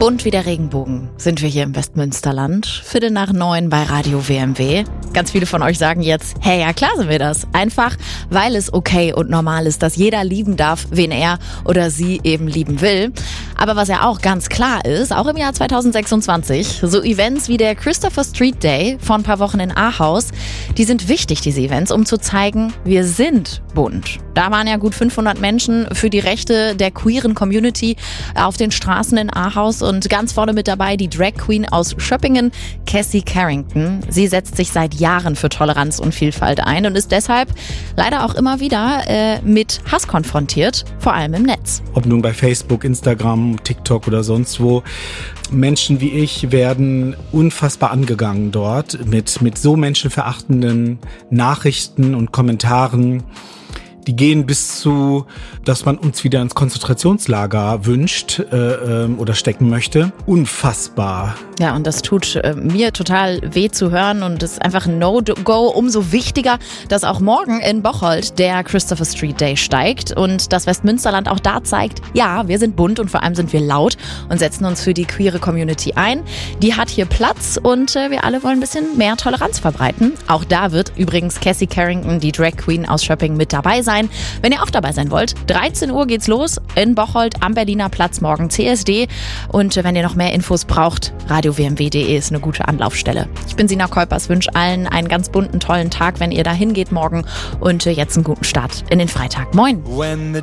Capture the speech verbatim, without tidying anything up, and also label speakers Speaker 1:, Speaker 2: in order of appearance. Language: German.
Speaker 1: Bunt wie der Regenbogen sind wir hier im Westmünsterland. Viertel nach neun bei Radio W M W. Ganz viele von euch sagen jetzt, hey, ja klar sind wir das. Einfach, weil es okay und normal ist, dass jeder lieben darf, wen er oder sie eben lieben will. Aber was ja auch ganz klar ist, auch im Jahr zweitausendsechsundzwanzig, so Events wie der Christopher Street Day vor ein paar Wochen in Ahaus, die sind wichtig, diese Events, um zu zeigen, wir sind bunt. Da waren ja gut fünfhundert Menschen für die Rechte der queeren Community auf den Straßen in Ahaus und ganz vorne mit dabei die Drag Queen aus Schöppingen, Cassie Carrington. Sie setzt sich seit Jahren für Toleranz und Vielfalt ein und ist deshalb leider auch immer wieder äh, mit Hass konfrontiert, vor allem im Netz.
Speaker 2: Ob nun bei Facebook, Instagram, TikTok oder sonst wo. Menschen wie ich werden unfassbar angegangen dort mit, mit so menschenverachtenden Nachrichten und Kommentaren. Die gehen bis zu, dass man uns wieder ins Konzentrationslager wünscht äh, äh, oder stecken möchte. Unfassbar.
Speaker 1: Ja, und das tut äh, mir total weh zu hören und ist einfach ein No-Go. Umso wichtiger, dass auch morgen in Bocholt der Christopher Street Day steigt und das Westmünsterland auch da zeigt, ja, wir sind bunt und vor allem sind wir laut und setzen uns für die queere Community ein. Die hat hier Platz und äh, wir alle wollen ein bisschen mehr Toleranz verbreiten. Auch da wird übrigens Cassie Carrington, die Drag Queen aus Schöppingen, mit dabei sein. Wenn ihr auch dabei sein wollt, dreizehn Uhr geht's los in Bocholt am Berliner Platz, morgen C S D. Und wenn ihr noch mehr Infos braucht, radio w m w punkt d e ist eine gute Anlaufstelle. Ich bin Sina Keupers, wünsche allen einen ganz bunten, tollen Tag, wenn ihr da hingeht morgen und jetzt einen guten Start in den Freitag. Moin!